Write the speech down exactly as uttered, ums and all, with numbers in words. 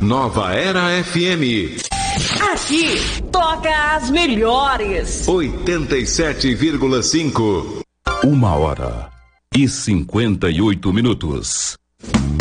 Nova Era F M. Aqui toca as melhores. oitenta e sete vírgula cinco. Uma hora e cinquenta e oito minutos.